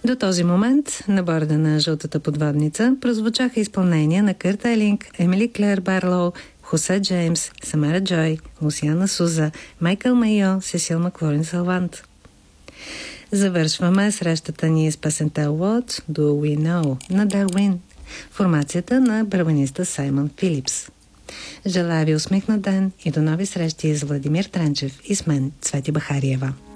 До този момент на борда на Жълтата подводница прозвучаха изпълнения на Кърт Елинг, Емили Клер Барлоу, Хосе Джеймс, Самара Джой, Лусиана Суза, Майкъл Майо, Сесил Маклорин Салвант. Завършваме срещата ни с песента What Do We Know на Darwin, формацията на барабаниста Саймън Филипс. Желая ви усмихнат ден и до нови срещи с Владимир Тренчев и с мен, Цвети Бахариева.